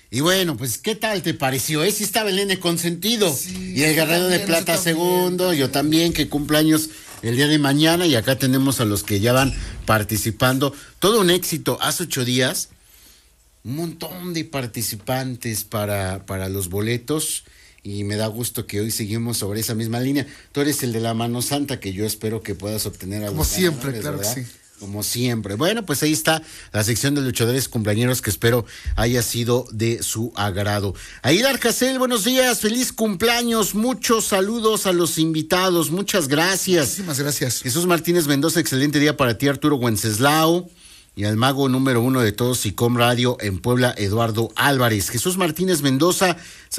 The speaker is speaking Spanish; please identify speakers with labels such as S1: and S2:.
S1: Y bueno, pues, ¿qué tal te pareció? Sí estaba el nene consentido.
S2: Sí,
S1: Y el Guerrero de
S2: también,
S1: Plata
S2: yo también.
S1: segundo, yo también, que cumpleaños el día de mañana. Y acá tenemos a los que ya van participando. Todo un éxito. Hace 8 días, un montón de participantes para los boletos. Y me da gusto que hoy seguimos sobre esa misma línea. Tú eres el de la mano santa, que yo espero que puedas obtener a
S2: Como
S1: los
S2: siempre,
S1: ganadores,
S2: claro que
S1: ¿verdad?
S2: sí.
S1: Como siempre. Bueno, pues ahí está la sección de luchadores cumpleañeros, que espero haya sido de su agrado. Aida Arcacel, buenos días, feliz cumpleaños, muchos saludos a los invitados, muchas gracias.
S2: Muchísimas gracias.
S1: Jesús Martínez Mendoza, excelente día para ti, Arturo Wenceslao. Y al mago número 1 de todos, SICOM Radio en Puebla, Eduardo Álvarez. Jesús Martínez Mendoza.